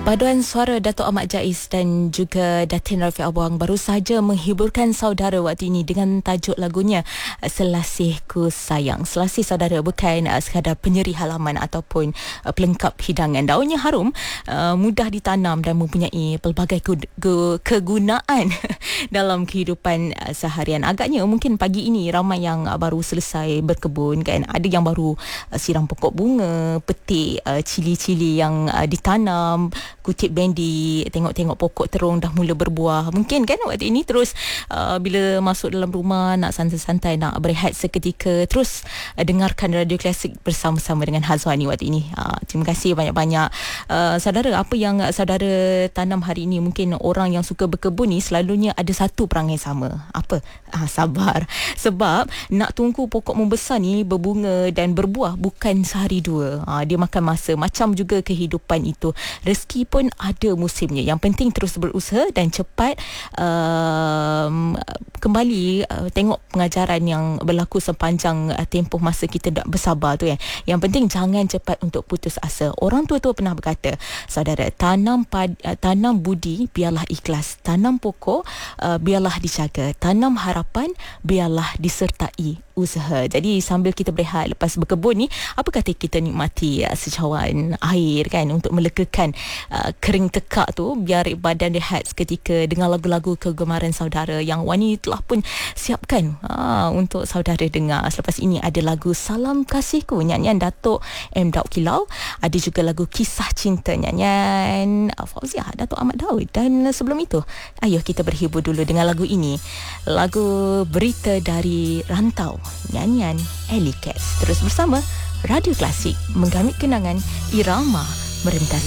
Paduan suara Dato' Ahmad Jais dan juga Datin Rafiq Abuang baru saja menghiburkan saudara waktu ini dengan tajuk lagunya Selasihku Sayang. Selasih saudara bukan sekadar penyeri halaman ataupun pelengkap hidangan. Daunnya harum, mudah ditanam dan mempunyai pelbagai kegunaan dalam kehidupan seharian. Agaknya mungkin pagi ini ramai yang baru selesai berkebun kan. Ada yang baru siram pokok bunga, petik cili-cili yang ditanam, kutip bendi, tengok-tengok pokok terung dah mula berbuah. Mungkin kan waktu ini terus bila masuk dalam rumah nak santai-santai, nak berehat seketika, terus dengarkan radio klasik bersama-sama dengan Hazwani waktu ini. Terima kasih banyak-banyak. Saudara, apa yang saudara tanam hari ini? Mungkin orang yang suka berkebun ni selalunya ada satu perangai sama. Apa? Sabar. Sebab nak tunggu pokok membesar ni berbunga dan berbuah bukan sehari dua. Dia makan masa. Macam juga kehidupan itu. Rezeki pun ada musimnya. Yang penting terus berusaha dan cepat kembali tengok pengajaran yang berlaku sepanjang tempoh masa kita dah bersabar tu ya. Yang penting jangan cepat untuk putus asa. Orang tua-tua pernah berkata, saudara, tanam budi biarlah ikhlas, tanam pokok biarlah dijaga, tanam harapan biarlah disertai usaha. Jadi sambil kita berehat lepas berkebun ni, apa kata kita nikmati secawan air kan, untuk melekakan kering tekak tu, biar badan rehat seketika dengan lagu-lagu kegemaran saudara yang Wani telah pun siapkan untuk saudara dengar. Selepas ini ada lagu Salam Kasihku, nyanyian Datuk M. Daud Kilau. Ada juga lagu Kisah Cinta, nyanyian Fauziah, Datuk Ahmad Daud. Dan sebelum itu, ayo kita berhibur dulu dengan lagu ini, lagu Berita dari Rantau, nyanyian Ellie Cats. Terus bersama Radio Klasik, menggamit kenangan irama merentas